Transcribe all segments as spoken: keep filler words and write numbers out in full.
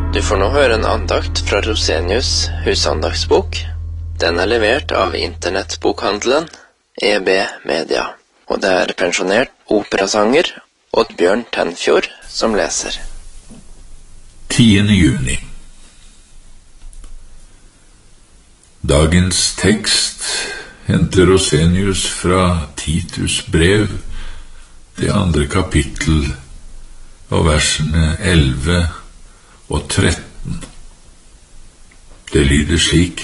Du får nå høre en andakt fra Rosenius husandagsbok. Den er levert av internettbokhandelen E B Media, og det er pensjonert operasanger Oddbjørn Tenfjord som leser. tiende juni. Dagens tekst henter Rosenius fra Titus brev, det andre kapittel, og versene elleve og tretten. Det lyder slik: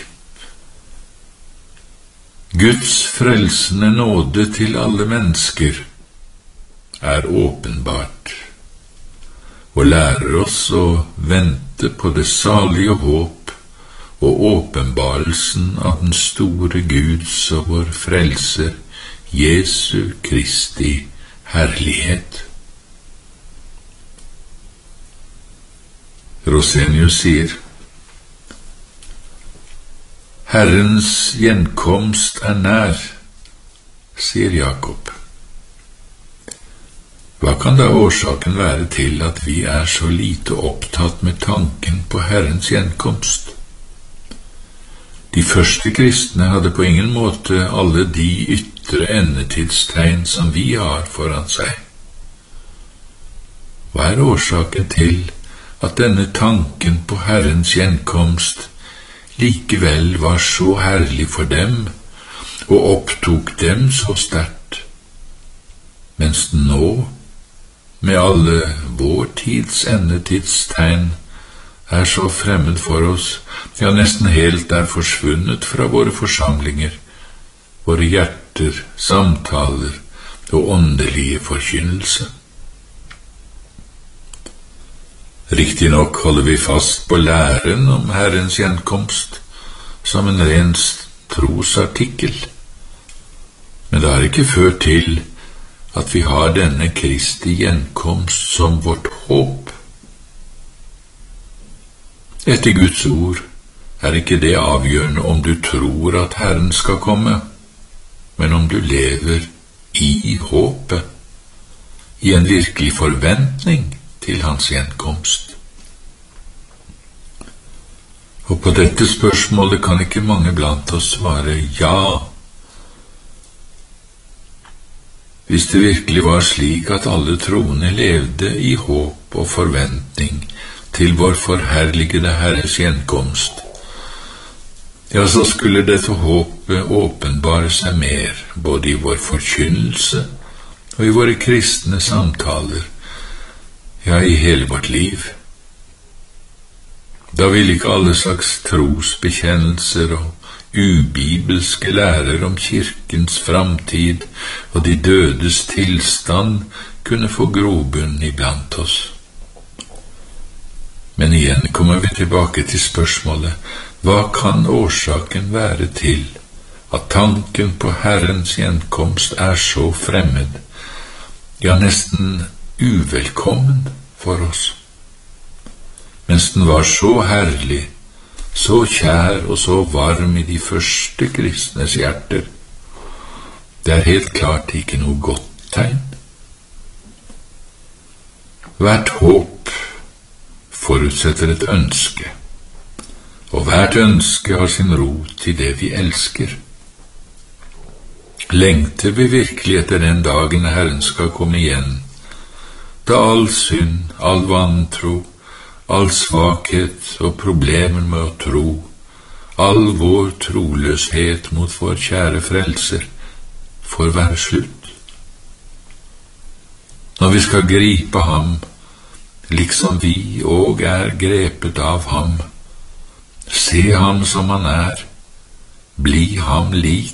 Guds frelsende nåde til alle mennesker er åpenbart, og lærer oss å vente på det salige håp og åpenbarelsen av den store Guds og vår frelser, Jesu Kristi herlighet. Rosenius sier: Herrens gjenkomst er nær, sier Jakob. Hva kan da årsaken være til at vi er så lite opptatt med tanken på Herrens gjenkomst? De første kristne hadde på ingen måte alle de ytre endetidstegn som vi har foran seg. Hva er årsaken til at denne tanken på Herrens gjenkomst likevel var så herlig for dem og opptok dem så sterkt, mens den nå, med alle vår tids endetidstegn, er så fremmed for oss, ja nesten helt er forsvunnet fra våre forsamlinger, våre hjerter, samtaler og åndelige forkynnelse. Riktig nok holder vi fast på læren om Herrens gjenkomst som en ren trosartikkel, men det har ikke ført til at vi har denne Kristi gjenkomst som vårt håp. Etter Guds ord er ikke det avgjørende om du tror at Herren skal komme, men om du lever i håpet, i en virkelig forventning til hans gjenkomst. Og på dette spørsmålet kan ikke mange blant oss svare ja. Hvis det virkelig var slik at alle troende levde i håp og forventning til vår forherligede Herres gjenkomst, ja, så skulle dette håpet åpenbare seg mer, både i vår forkynnelse og i våre kristne samtaler, ja, i hele vårt liv. Da vil ikke alle slags trosbekjennelser og ubibelske lærer om kirkens framtid og de dødes tilstand kunne få grobunn iblant oss. Men igjen kommer vi tilbake til spørsmålet: hva kan årsaken være til at tanken på Herrens gjenkomst er så fremmed, ja nesten uvelkommen for oss, mens den var så herlig, så kjær og så varm i de første kristnes hjerter? Det er helt klart ikke noe godt tegn. Hvert håp forutsetter et ønske, og hvert ønske har sin rot i det vi elsker. Lengter vi virkelig etter den dagen Herren skal komme igjen, da all synd, all vantro, all svakhet og problemer med å tro, all vår troløshet mot vår kjære frelser, får være slutt? Når vi skal gripe ham, liksom vi og er grepet av ham, se ham som han er, bli ham lik.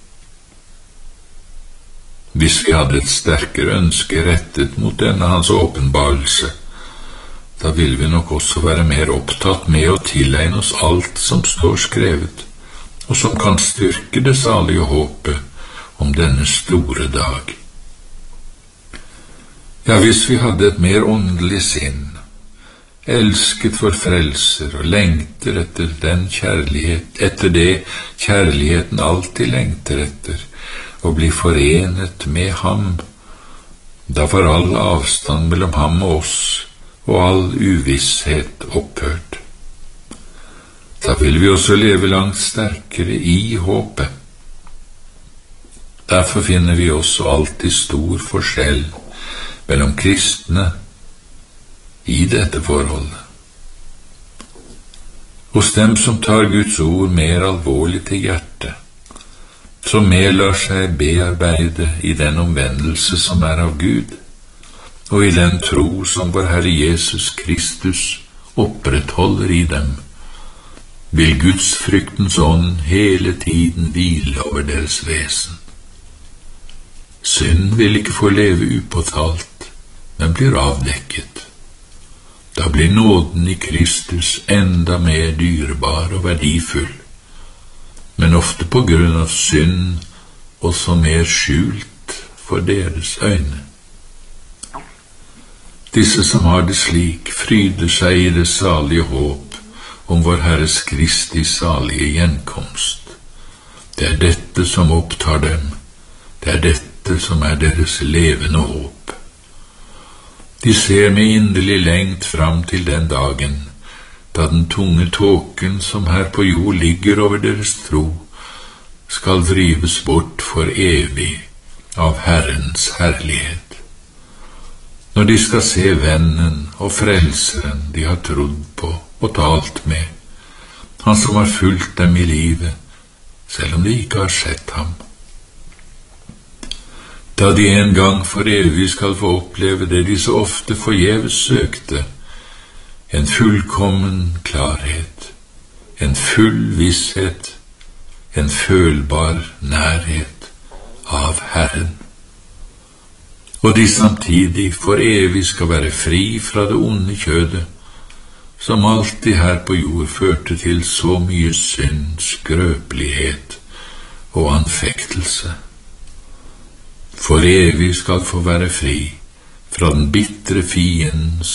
Hvis vi hadde et sterkere ønske rettet mot denne hans åpenbarelse, da vil vi nok også være mer opptatt med å tilegne oss alt som står skrevet, og som kan styrke det salige håpet om denne store dag. Ja, hvis vi hadde et mer åndelig sinn, elsket for frelser og lengter etter den kjærlighet, etter det kjærligheten alltid lengter etter, og bli forenet med ham, da var all avstand mellom ham og oss og all uvisshet opphørt. da vil vi også leve langt sterkere i håpet. Derfor finner vi også alltid stor forskjell mellom kristne i dette forholdet. Hos dem som tar Guds ord mer alvorlig til hjertet, som mer lar seg bearbeide i den omvendelse som er av Gud, og i den tro som vår Herre Jesus Kristus opprettholder i dem, vil Guds fryktens ånd hele tiden hvile over deres vesen. Synd vil ikke få leve upåtalt, men blir avdekket. Da blir nåden i Kristus enda mer dyrebar og verdifull, men ofte på grunn av synd også mer skjult for deres øyne. Disse som har det slik, fryder seg i det salige håp om vår Herres Kristi salige gjenkomst. Det er dette som opptar dem, det er dette som er deres levende håp. De ser med inderlig lengt fram til den dagen, da den tunge tåken som her på jord ligger over deres tro, skal drives bort for evig av Herrens herlighet. Når de skal se vennen og frelseren de har trodd på og talt med, han som har fulgt dem i livet, selv om de ikke har sett ham. Da de en gang for evig skal få oppleve det de så ofte forgjeves søkte, en fullkommen klarhet, en full visshet, en følbar nærhet av Herren. Og de samtidig for evig skal være fri fra det onde kjødet, som alltid her på jord førte til så mye synd, skrøpelighet og anfektelse. For evig skal få være fri fra den bitre fiendens